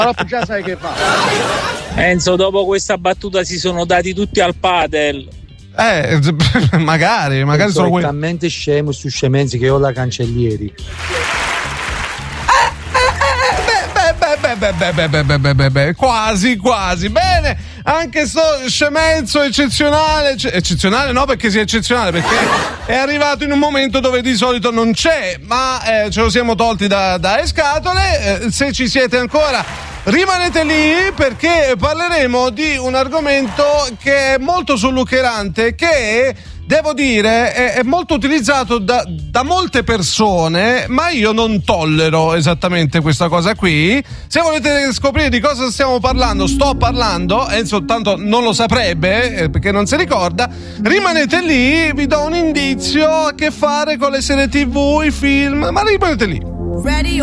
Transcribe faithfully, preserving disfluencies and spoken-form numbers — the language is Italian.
Però già sai che fa. Enzo, dopo questa battuta si sono dati tutti al padel. Eh, magari, magari sono quelli. talmente scemo su scemenzi che ho la cancellieri. Beh, beh, beh, beh, beh, beh, beh, beh, beh, quasi, quasi. Bene, anche sto scemenzo eccezionale, eccezionale no perché sia eccezionale, perché è arrivato in un momento dove di solito non c'è, ma eh, ce lo siamo tolti da, da scatole. Eh, se ci siete ancora, rimanete lì perché parleremo di un argomento che è molto sullucherante, che devo dire è, è molto utilizzato da, da molte persone, ma io non tollero esattamente questa cosa qui. Se volete scoprire di cosa stiamo parlando, sto parlando, Enzo tanto non lo saprebbe eh, perché non si ricorda, rimanete lì, vi do un indizio, a che fare con le serie tv, i film, ma rimanete lì. Ready